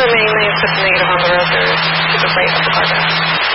mainly put the negative on the road. They're super great with the cargo.